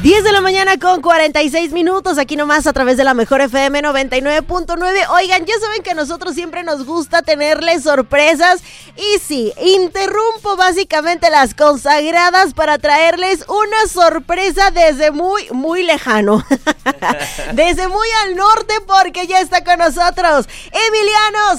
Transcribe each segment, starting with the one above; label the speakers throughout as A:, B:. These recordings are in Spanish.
A: 10 de la mañana con 46 minutos, aquí nomás a través de la Mejor FM 99.9. Oigan, ya saben que a nosotros siempre nos gusta tenerles sorpresas. Y sí, interrumpo básicamente las consagradas para traerles una sorpresa desde muy lejano. Desde muy al norte, porque ya está con nosotros Emiliano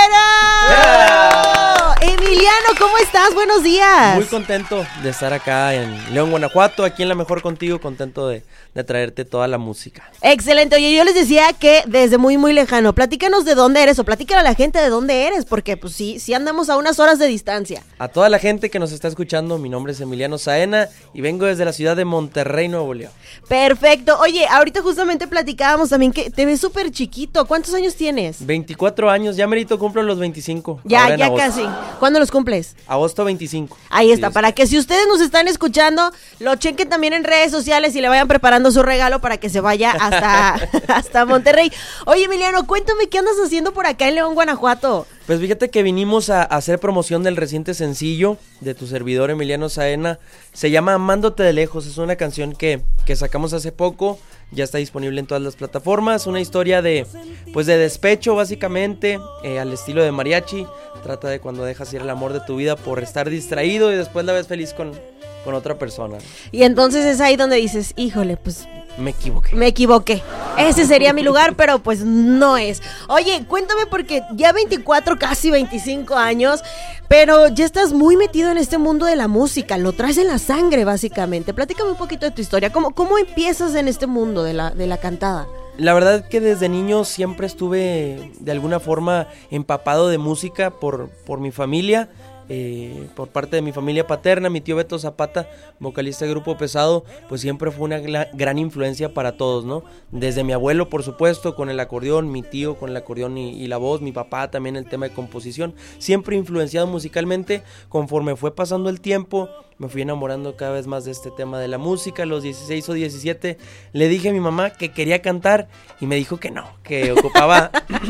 A: Zaera. Emiliano, ¿cómo estás? Buenos días.
B: Muy contento de estar acá en León, Guanajuato, aquí en La Mejor contigo, contento de traerte toda la música.
A: Excelente. Oye, yo les decía que desde muy lejano, platícanos de dónde eres o platícale a la gente de dónde eres, porque pues sí andamos a unas horas de distancia.
B: A toda la gente que nos está escuchando, mi nombre es Emiliano Zaera y vengo desde la ciudad de Monterrey, Nuevo León.
A: Perfecto. Oye, ahorita justamente platicábamos también que te ves súper chiquito. ¿Cuántos años tienes?
B: 24 años, ya merito cumplo los 25.
A: Ya casi. ¿Cuándo los cumples?
B: Agosto 25.
A: Ahí está, para que si ustedes nos están escuchando, lo chequen también en redes sociales y le vayan preparando su regalo para que se vaya hasta Monterrey. Oye, Emiliano, cuéntame qué andas haciendo por acá en León, Guanajuato.
B: Pues fíjate que vinimos a hacer promoción del reciente sencillo de tu servidor Emiliano Zaera. Se llama Amándote de Lejos, es una canción que sacamos hace poco, ya está disponible en todas las plataformas. Una historia de despecho básicamente, al estilo de mariachi. Trata de cuando dejas ir el amor de tu vida por estar distraído y después la ves feliz con otra persona.
A: Y entonces es ahí donde dices, híjole, pues
B: me equivoqué.
A: Ese sería mi lugar, pero pues no es. Oye, cuéntame, porque ya 24, casi 25 años, pero ya estás muy metido en este mundo de la música, lo traes en la sangre básicamente. Platícame un poquito de tu historia, ¿cómo empiezas en este mundo de la cantada?
B: La verdad que desde niño siempre estuve de alguna forma empapado de música por mi familia. Por parte de mi familia paterna, mi tío Beto Zapata, vocalista de Grupo Pesado, pues siempre fue una gran influencia para todos, ¿no? Desde mi abuelo, por supuesto, con el acordeón, mi tío con el acordeón y la voz, mi papá también el tema de composición, siempre influenciado musicalmente. Conforme fue pasando el tiempo, me fui enamorando cada vez más de este tema de la música. A los 16 o 17 le dije a mi mamá que quería cantar y me dijo que no, que ocupaba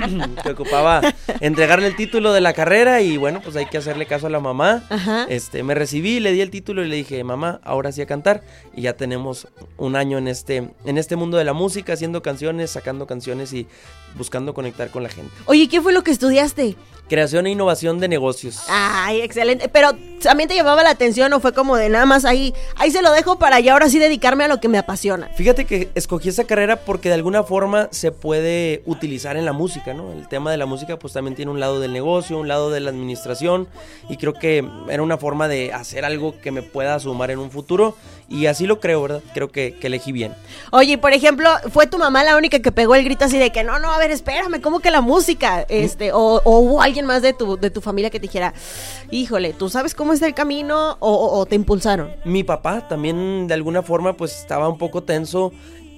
B: entregarle el título de la carrera y bueno, pues hay que hacerle caso a la mamá.
A: Ajá.
B: Me recibí, le di el título y le dije, mamá, ahora sí a cantar. Y ya tenemos un año en este mundo de la música, haciendo canciones, sacando canciones y buscando conectar con la gente.
A: Oye, ¿qué fue lo que estudiaste?
B: Creación e innovación de negocios.
A: Ay, excelente. Pero ¿también te llamaba la atención o fue como de nada más ahí se lo dejo para ya ahora sí dedicarme a lo que me apasiona?
B: Fíjate que escogí esa carrera porque de alguna forma se puede utilizar en la música, ¿no? El tema de la música pues también tiene un lado del negocio, un lado de la administración, y creo que era una forma de hacer algo que me pueda sumar en un futuro, y así lo creo, ¿verdad? Creo que elegí bien.
A: Oye, por ejemplo, ¿fue tu mamá la única que pegó el grito así de que no, a ver, espérame, ¿cómo que la música? O hubo alguien más de tu familia que te dijera, híjole, ¿tú sabes cómo es el camino? O te impulsaron.
B: Mi papá también de alguna forma pues estaba un poco tenso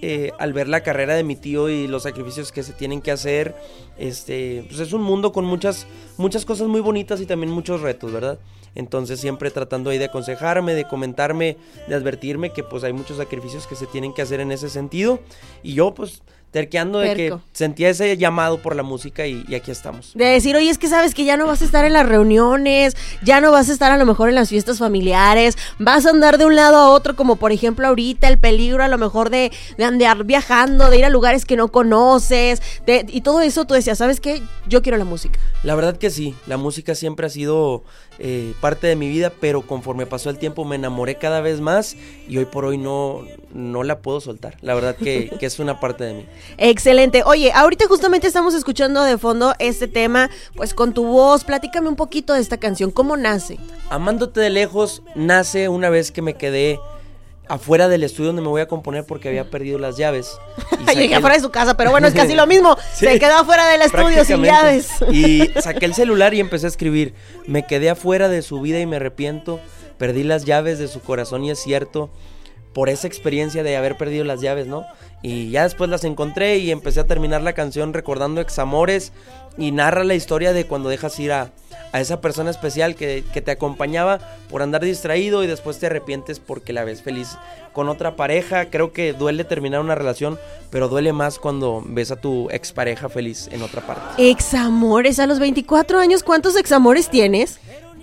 B: al ver la carrera de mi tío y los sacrificios que se tienen que hacer. Pues es un mundo con muchas cosas muy bonitas y también muchos retos, ¿verdad? Entonces siempre tratando ahí de aconsejarme, de comentarme, de advertirme que pues hay muchos sacrificios que se tienen que hacer en ese sentido, y yo pues terqueando de que sentía ese llamado por la música y aquí estamos. De
A: decir, oye, es que sabes que ya no vas a estar en las reuniones, ya no vas a estar a lo mejor en las fiestas familiares, vas a andar de un lado a otro, como por ejemplo ahorita el peligro a lo mejor de andar viajando, de ir a lugares que no conoces, y todo eso tú decías, ¿sabes qué? Yo quiero la música.
B: La verdad que sí, la música siempre ha sido parte de mi vida, pero conforme pasó el tiempo me enamoré cada vez más y hoy por hoy no la puedo soltar. La verdad que es una parte de mí.
A: Excelente. Oye, ahorita justamente estamos escuchando de fondo este tema, pues con tu voz. Platícame un poquito de esta canción, ¿cómo nace?
B: Amándote de Lejos nace una vez que me quedé afuera del estudio donde me voy a componer porque había perdido las llaves.
A: Llegué afuera de su casa, pero bueno, es casi lo mismo. Sí, se quedó afuera del estudio sin llaves.
B: Y saqué el celular y empecé a escribir. Me quedé afuera de su vida y me arrepiento. Perdí las llaves de su corazón y es cierto, por esa experiencia de haber perdido las llaves, ¿no? Y ya después las encontré y empecé a terminar la canción recordando examores, y narra la historia de cuando dejas ir a esa persona especial que te acompañaba por andar distraído y después te arrepientes porque la ves feliz con otra pareja. Creo que duele terminar una relación, pero duele más cuando ves a tu expareja feliz en otra parte.
A: Examores, a los 24 años, ¿cuántos examores tienes?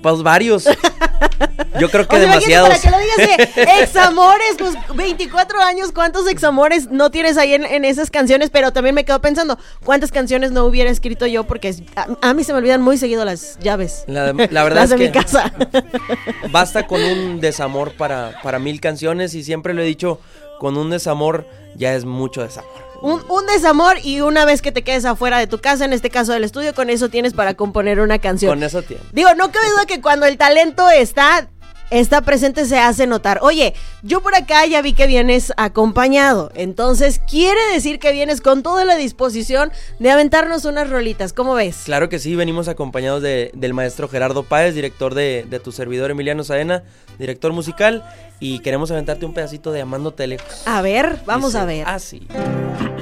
B: Pues varios. Yo creo que
A: o sea,
B: demasiados.
A: Para que lo digas de examores, pues 24 años, ¿cuántos examores no tienes ahí en esas canciones? Pero también me quedo pensando, ¿cuántas canciones no hubiera escrito yo? Porque a mí se me olvidan muy seguido las llaves.
B: La verdad
A: las
B: es
A: de
B: que
A: mi casa.
B: basta con un desamor para 1000 canciones, y siempre lo he dicho, con un desamor ya es mucho desamor.
A: Un desamor, y una vez que te quedes afuera de tu casa, en este caso del estudio, con eso tienes para componer una canción.
B: Con eso tienes.
A: Digo, no cabe duda que cuando el talento está presente se hace notar. Oye, yo por acá ya vi que vienes acompañado, entonces quiere decir que vienes con toda la disposición de aventarnos unas rolitas, ¿cómo ves?
B: Claro que sí, venimos acompañados del maestro Gerardo Páez, director de tu servidor Emiliano Saena, director musical, y queremos aventarte un pedacito de Amándote Lejos.
A: A ver, vamos
B: Dice
A: a ver.
B: así.